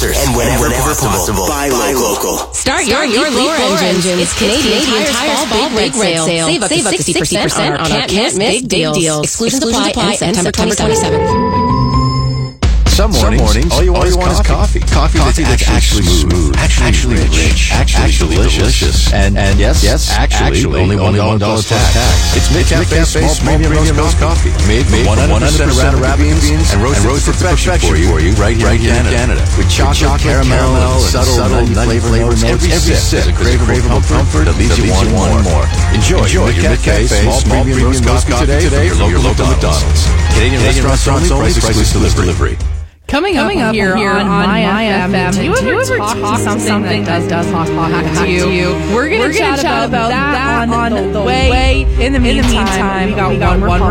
answers. And whenever possible, buy local. Start your Leaf engine. It's Canadian Tire's big red sale. Save up to 60% on our can't miss big deals. Exclusions apply and September 27th. Some mornings, all you want is coffee. Coffee that's actually smooth, actually rich, actually delicious. And yes, actually only $1 tax. It's MidCafe small premium roast coffee. Made 100% Arabica beans and roasted to perfection for you right here in Canada. With chocolate, caramel, and subtle nutty flavor notes, every sip is a craveable comfort that leaves you wanting more. Enjoy your MidCafe small premium roast coffee today from your local McDonald's. Canadian restaurants only, price exclusive delivery. Coming up here on My FM, you ever talk to something that does talk to you? We're going to chat about that on the way. In the meantime, we got one more